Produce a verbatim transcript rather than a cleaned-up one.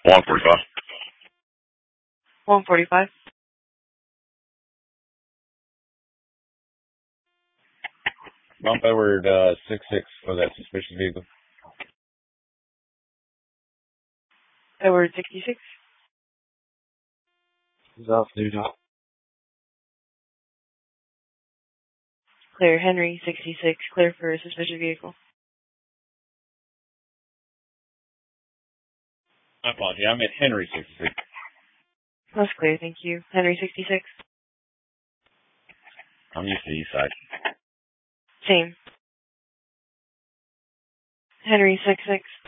one forty-five. one forty-five. Bump Edward uh, six six for that suspicious vehicle. Edward sixty-six. He's off duty. Clear Henry sixty-six. Clear for a suspicious vehicle. My apologies. I meant Henry sixty-six. That's clear, thank you. Henry sixty-six. I'm used to east side. Same. Henry six six.